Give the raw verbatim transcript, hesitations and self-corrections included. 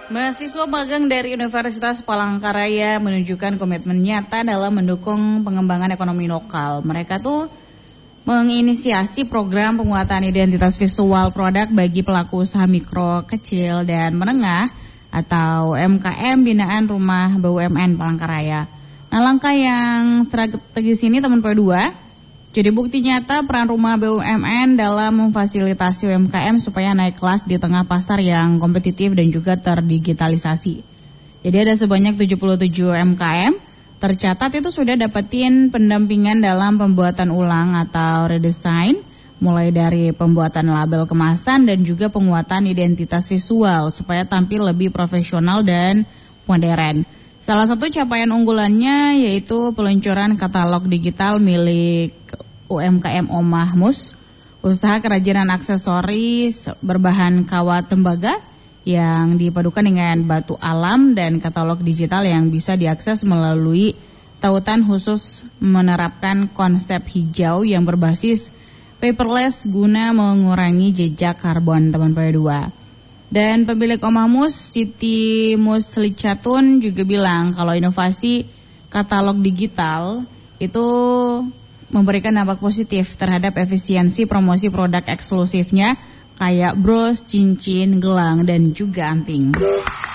Mahasiswa magang dari Universitas Palangkaraya menunjukkan komitmen nyata dalam mendukung pengembangan ekonomi lokal. Mereka tuh menginisiasi program penguatan identitas visual produk bagi pelaku usaha mikro, kecil, dan menengah atau M K M binaan Rumah B U M N Palangkaraya. Nah, langkah yang strategis ini teman P dua jadi bukti nyata peran Rumah B U M N dalam memfasilitasi U M K M supaya naik kelas di tengah pasar yang kompetitif dan juga terdigitalisasi. Jadi ada sebanyak tujuh puluh tujuh U M K M tercatat itu sudah dapetin pendampingan dalam pembuatan ulang atau redesign, mulai dari pembuatan label kemasan dan juga penguatan identitas visual supaya tampil lebih profesional dan modern. Salah satu capaian unggulannya yaitu peluncuran katalog digital milik U M K M Omah Mus, usaha kerajinan aksesoris berbahan kawat tembaga yang dipadukan dengan batu alam dan katalog digital yang bisa diakses melalui tautan khusus menerapkan konsep hijau yang berbasis paperless guna mengurangi jejak karbon teman P dua. Dan pemilik Omah Mus, Siti Muslicatun juga bilang kalau inovasi katalog digital itu memberikan dampak positif terhadap efisiensi promosi produk eksklusifnya kayak bros, cincin, gelang, dan juga anting.